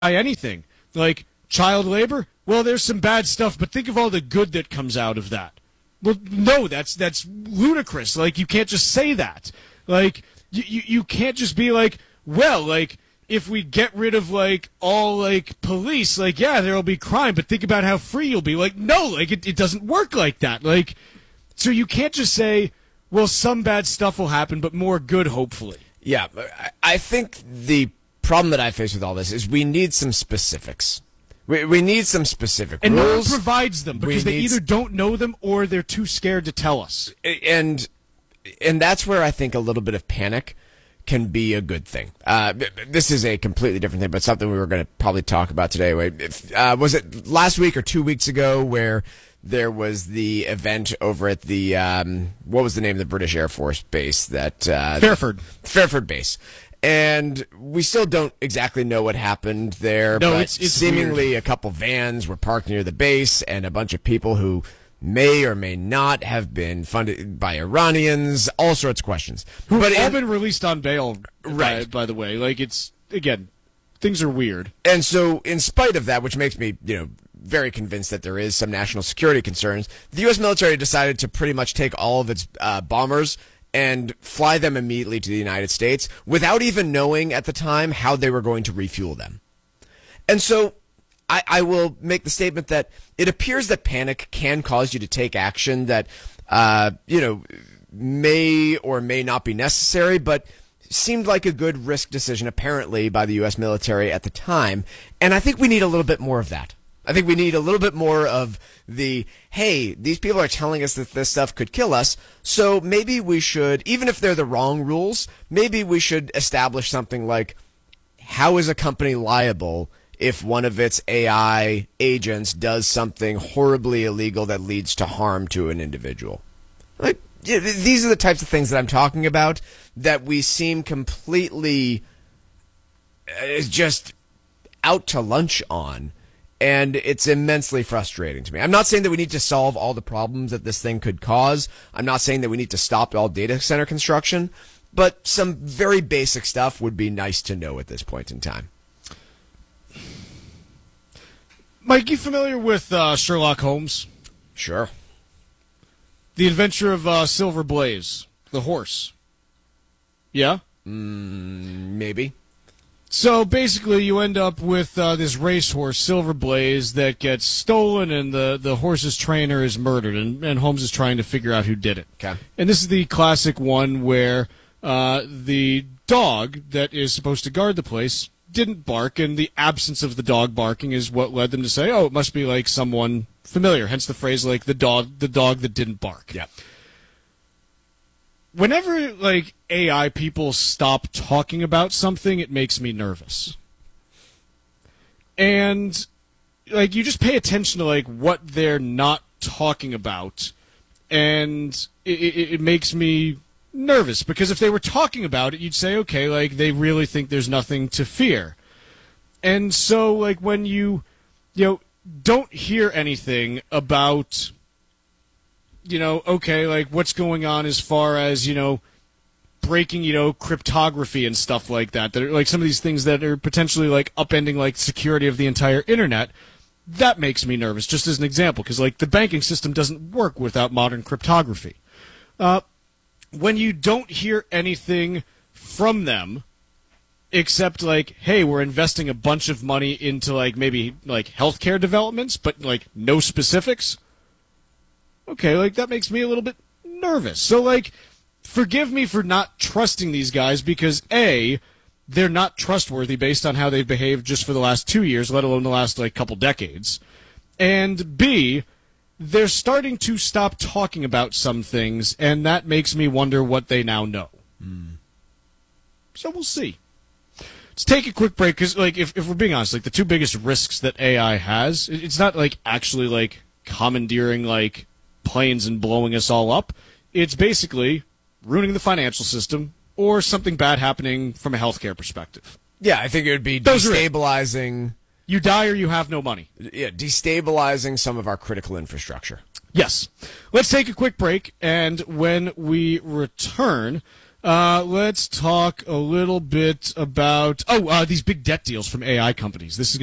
anything. Like child labor, well, there's some bad stuff, but think of all the good that comes out of that. Well, no, that's ludicrous. Like, you can't just say that. Like, you can't just be like, well, like, if we get rid of, like, all, like, police, like, yeah, there'll be crime, but think about how free you'll be. Like, no, like, it doesn't work like that. Like, so you can't just say, well, some bad stuff will happen, but more good, hopefully. Yeah, I think the problem that I face with all this is we need some specifics. We need some specific rules. And no one provides them because they either don't know them or they're too scared to tell us. And that's where I think a little bit of panic can be a good thing. This is a completely different thing, but something we were going to probably talk about today. Was it last week or 2 weeks ago where there was the event over at the, what was the name of the British Air Force base? Fairford base. And we still don't exactly know what happened there. No, but it's seemingly weird. A couple vans were parked near the base, and a bunch of people who may or may not have been funded by Iranians. All sorts of questions. But all been released on bail, right? By the way, like it's again, things are weird. And so, in spite of that, which makes me, very convinced that there is some national security concerns, the U.S. military decided to pretty much take all of its bombers and fly them immediately to the United States without even knowing at the time how they were going to refuel them. And so I will make the statement that it appears that panic can cause you to take action that, may or may not be necessary, but seemed like a good risk decision apparently by the U.S. military at the time. And I think we need a little bit more of that. I think we need a little bit more of the, hey, these people are telling us that this stuff could kill us, so maybe we should, even if they're the wrong rules, maybe we should establish something like, how is a company liable if one of its AI agents does something horribly illegal that leads to harm to an individual? Like, these are the types of things that I'm talking about that we seem completely just out to lunch on. And it's immensely frustrating to me. I'm not saying that we need to solve all the problems that this thing could cause. I'm not saying that we need to stop all data center construction. But some very basic stuff would be nice to know at this point in time. Mike, you familiar with Sherlock Holmes? Sure. The Adventure of Silver Blaze, the horse. Yeah? Maybe. So basically, you end up with this racehorse, Silver Blaze, that gets stolen, and the horse's trainer is murdered, and Holmes is trying to figure out who did it. Okay. And this is the classic one where the dog that is supposed to guard the place didn't bark, and the absence of the dog barking is what led them to say, oh, it must be like someone familiar, hence the phrase like the dog that didn't bark. Yeah. Whenever, like, AI people stop talking about something, it makes me nervous. And, like, you just pay attention to, like, what they're not talking about, and it makes me nervous. Because if they were talking about it, you'd say, okay, like, they really think there's nothing to fear. And so, like, when you don't hear anything about... okay, like, what's going on as far as, breaking, cryptography and stuff like that are, like, some of these things that are potentially, like, upending, like, security of the entire internet, that makes me nervous, just as an example, because, like, the banking system doesn't work without modern cryptography. When you don't hear anything from them, except, like, hey, we're investing a bunch of money into, like, maybe, like, healthcare developments, but, like, no specifics... okay, like, that makes me a little bit nervous. So, like, forgive me for not trusting these guys because, A, they're not trustworthy based on how they've behaved just for the last 2 years, let alone the last, like, couple decades. And, B, they're starting to stop talking about some things, and that makes me wonder what they now know. So we'll see. Let's take a quick break, because, like, if we're being honest, like, the two biggest risks that AI has, it's not, like, actually, like, commandeering, like, planes and blowing us all up. It's basically ruining the financial system or something bad happening from a healthcare perspective. Yeah, I think it would be destabilizing. You die or you have no money. Yeah, destabilizing some of our critical infrastructure. Yes. Let's take a quick break, and when we return, Let's talk a little bit about these big debt deals from AI companies. This is